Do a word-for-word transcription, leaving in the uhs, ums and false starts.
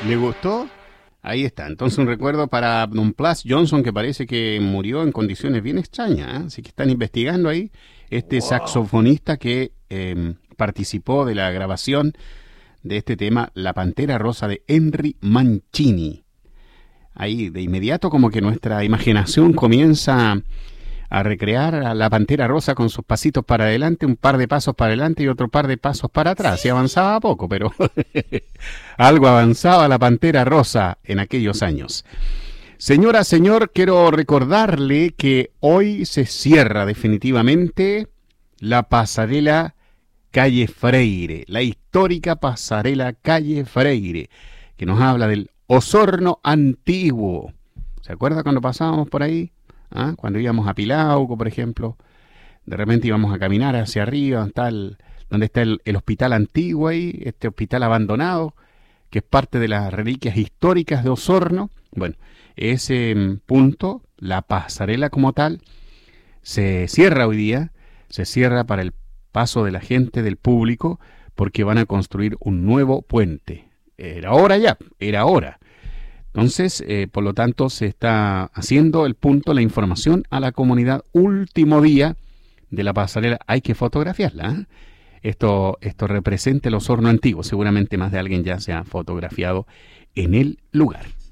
¿Le gustó? Ahí está. Entonces un recuerdo para Don Plas Johnson, que parece que murió en condiciones bien extrañas, ¿eh? Así que están investigando ahí este Wow. saxofonista que eh, participó de la grabación de este tema, La Pantera Rosa de Henry Mancini. Ahí de inmediato como que nuestra imaginación comienza a recrear a la Pantera Rosa con sus pasitos para adelante, un par de pasos para adelante y otro par de pasos para atrás. Y avanzaba poco, pero algo avanzaba la Pantera Rosa en aquellos años. Señora, señor, quiero recordarle que hoy se cierra definitivamente la pasarela Calle Freire, la histórica pasarela Calle Freire, que nos habla del Osorno antiguo. ¿Se acuerda cuando pasábamos por ahí? ¿Ah? Cuando íbamos a Pilauco, por ejemplo, de repente íbamos a caminar hacia arriba, donde está el, donde está el, el hospital antiguo ahí, este hospital abandonado, que es parte de las reliquias históricas de Osorno. Bueno, ese mm, punto, la pasarela como tal, se cierra hoy día, se cierra para el paso de la gente, del público, porque van a construir un nuevo puente. Era hora ya, era hora. Entonces, eh, por lo tanto, se está haciendo el punto, la información a la comunidad. Último día de la pasarela, hay que fotografiarla, ¿eh? Esto, esto representa el Osorno antiguo. Seguramente más de alguien ya se ha fotografiado en el lugar.